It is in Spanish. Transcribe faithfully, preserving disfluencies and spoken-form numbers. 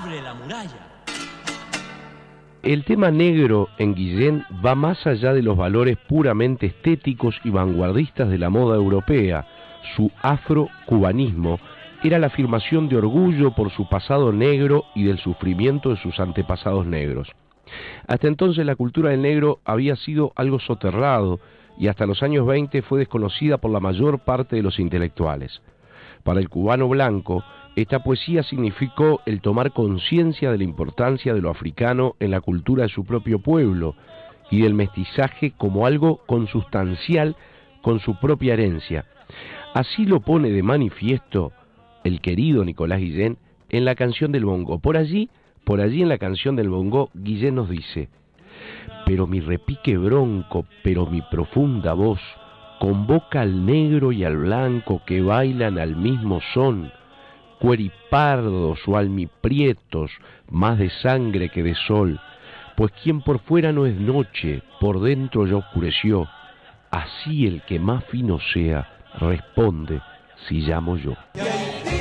¡Abre la muralla! El tema negro en Guillén va más allá de los valores puramente estéticos y vanguardistas de la moda europea. Su afrocubanismo era la afirmación de orgullo por su pasado negro y del sufrimiento de sus antepasados negros. Hasta entonces la cultura del negro había sido algo soterrado y hasta los años veinte fue desconocida por la mayor parte de los intelectuales. Para el cubano blanco, esta poesía significó el tomar conciencia de la importancia de lo africano en la cultura de su propio pueblo y del mestizaje como algo consustancial con su propia herencia. Así lo pone de manifiesto el querido Nicolás Guillén en la canción del bongo. Por allí, por allí en la canción del bongo, Guillén nos dice: pero mi repique bronco, pero mi profunda voz, convoca al negro y al blanco que bailan al mismo son, cueripardos o almiprietos, más de sangre que de sol, pues quien por fuera no es noche, por dentro ya oscureció, así el que más fino sea, responde si llamo yo.